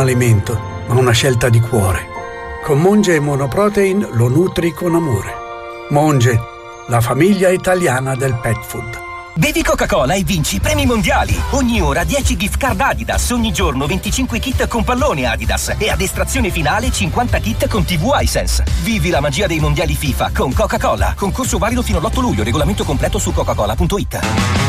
alimento, ma una scelta di cuore. Con Monge Monoprotein lo nutri con amore. Monge, la famiglia italiana del pet food. Bevi Coca-Cola e vinci premi mondiali. Ogni ora 10 gift card Adidas, ogni giorno 25 kit con pallone Adidas e ad estrazione finale 50 kit con TV iSense. Vivi la magia dei mondiali FIFA con Coca-Cola. Concorso valido fino all'8 luglio, regolamento completo su coca-cola.it.